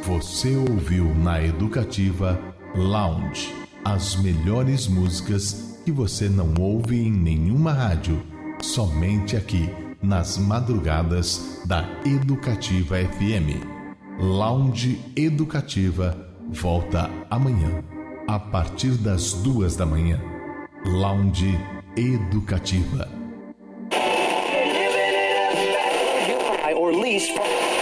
Você ouviu na Educativa Lounge as melhores músicas que você não ouve em nenhuma rádio, somente aqui nas madrugadas da Educativa FM. Lounge Educativa volta amanhã a partir das 2 da manhã. Lounge Educativa. Or least